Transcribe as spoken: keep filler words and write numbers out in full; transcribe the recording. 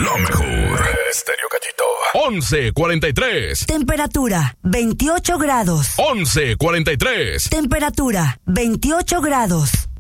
lo mejor. Estéreo Cachito. once cuarenta y tres. Temperatura veintiocho grados. once cuarenta y tres. Temperatura veintiocho grados.